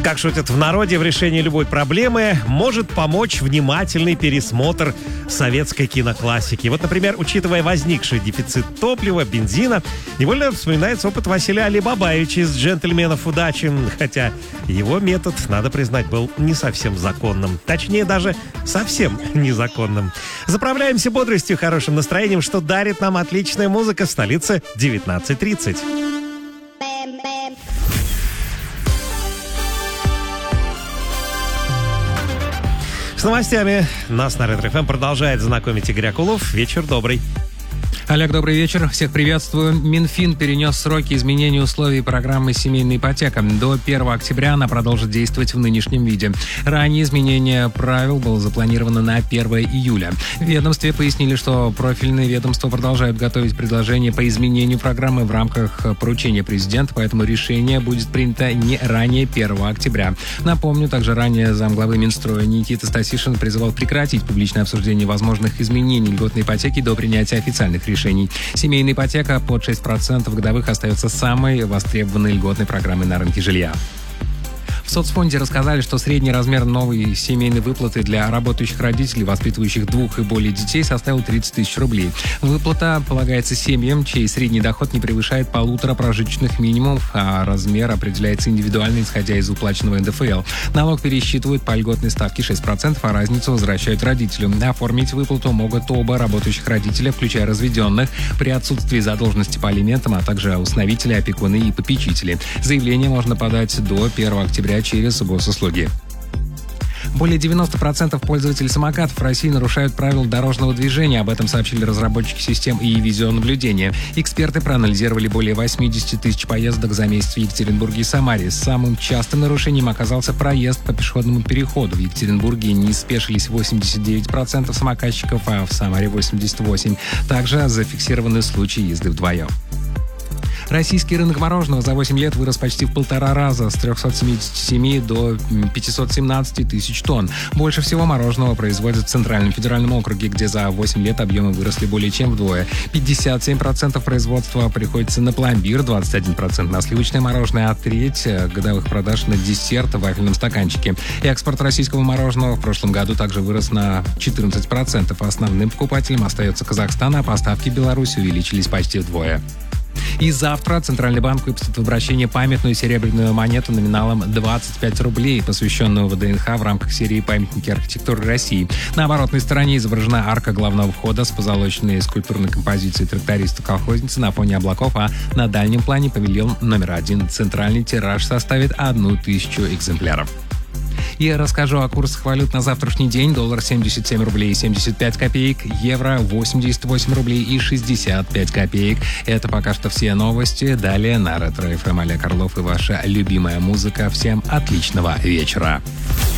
Как шутят в народе, в решении любой проблемы может помочь внимательный пересмотр советской киноклассики. Вот, например, учитывая возникший дефицит топлива, бензина, невольно вспоминается опыт Василия Алибабаевича из «Джентльменов удачи». Хотя его метод, надо признать, был не совсем законным. Точнее, даже совсем незаконным. Заправляемся бодростью и хорошим настроением, что дарит нам отличная музыка в столице 19:30. С новостями нас на Ретро-ФМ продолжает знакомить Игорь Акулов. Вечер добрый. Олег, добрый вечер. Всех приветствую. Минфин перенес сроки изменения условий программы «Семейная ипотека». До 1 октября она продолжит действовать в нынешнем виде. Ранее изменение правил было запланировано на 1 июля. В ведомстве пояснили, что профильные ведомства продолжают готовить предложения по изменению программы в рамках поручения президента, поэтому решение будет принято не ранее 1 октября. Напомню, также ранее замглавы Минстроя Никита Стасишин призывал прекратить публичное обсуждение возможных изменений льготной ипотеки до принятия официальных решений. Семейная ипотека под 6% годовых остается самой востребованной льготной программой на рынке жилья. В соцфонде рассказали, что средний размер новой семейной выплаты для работающих родителей, воспитывающих 2 и более детей, составил 30 тысяч рублей. Выплата полагается семьям, чей средний доход не превышает 1,5 прожиточных минимумов, а размер определяется индивидуально, исходя из уплаченного НДФЛ. Налог пересчитывают по льготной ставке 6%, а разницу возвращают родителю. Оформить выплату могут оба работающих родителя, включая разведенных, при отсутствии задолженности по алиментам, а также усыновители, опекуны и попечители. Заявление можно подать до 1 октября через госуслуги. Более 90% пользователей самокатов в России нарушают правила дорожного движения. Об этом сообщили разработчики систем и видеонаблюдения. Эксперты проанализировали более 80 тысяч поездок за месяц в Екатеринбурге и Самаре. Самым частым нарушением оказался проезд по пешеходному переходу. В Екатеринбурге не спешились 89% самокатчиков, а в Самаре 88%. Также зафиксированы случаи езды вдвоем. Российский рынок мороженого за 8 лет вырос почти в 1,5 раза, с 377 до 517 тысяч тонн. Больше всего мороженого производят в Центральном федеральном округе, где за 8 лет объемы выросли более чем вдвое. 57% производства приходится на пломбир, 21% на сливочное мороженое, а треть годовых продаж на десерт в вафельном стаканчике. Экспорт российского мороженого в прошлом году также вырос на 14%. Основным покупателем остается Казахстан, а поставки в Беларусь увеличились почти вдвое. И завтра Центральный банк выпустит в обращение памятную серебряную монету номиналом 25 рублей, посвященную ВДНХ в рамках серии «Памятники архитектуры России». На оборотной стороне изображена арка главного входа с позолоченной скульптурной композицией тракториста-колхозницы на фоне облаков, а на дальнем плане павильон номер 1. Центральный тираж составит 1000 экземпляров. И расскажу о курсах валют на завтрашний день. Доллар 77 рублей 75 копеек, евро 88 рублей и 65 копеек. Это пока что все новости. Далее на Ретро-ФМ Олег Орлов и ваша любимая музыка. Всем отличного вечера.